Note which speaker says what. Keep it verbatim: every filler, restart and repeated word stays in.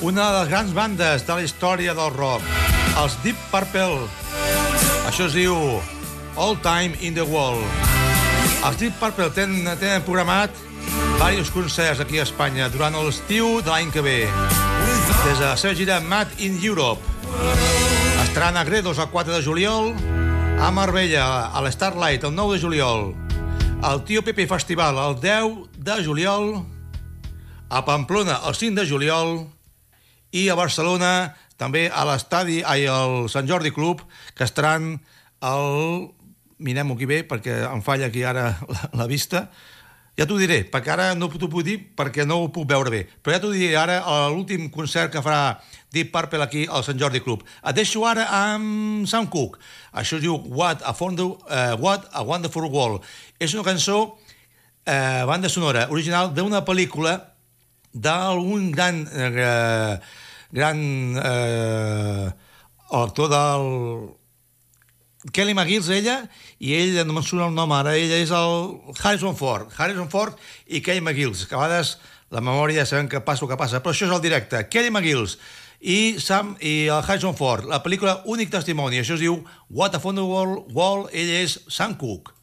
Speaker 1: una de les grans bandes de la història del rock, els Deep Purple. Això es diu All Time in the World. Els Deep Purple tenen, tenen programat diversos concerts aquí a Espanya durant l'estiu de l'any que ve. Des de la seva gira Mad in Europe. Estaran a Gredos el quatre de juliol, a Marbella, a l'Starlight el nou de juliol, al Tio Pepe Festival el deu de juliol, a Pamplona el cinc de juliol i a Barcelona també a l'estadi, ai, al Sant Jordi Club, que estaran el... Mirem-ho aquí bé, perquè em falla aquí ara la, la vista. Ja t'ho diré, perquè ara no t'ho puc dir perquè no ho puc veure bé. Però ja t'ho diré ara a l'últim concert que farà Deep Purple aquí al Sant Jordi Club. Et deixo ara amb Sam Cooke. Això es diu What a, Fondo, uh, What a Wonderful World. És una cançó, uh, banda sonora, original d'una pel·lícula d'un gran... Uh, gran eh, actor del... Kelly McGillis, ella, i ell, no me'n surt el nom ara, ella és el Harrison Ford. Harrison Ford i Kelly McGillis, que a vegades la memòria ja sabem que passa el que passa, però això és el directe. Kelly McGillis i Sam i el Harrison Ford, la pel·lícula Únic Testimoni, això es diu What a Wonderful World, ell és Sam Cooke.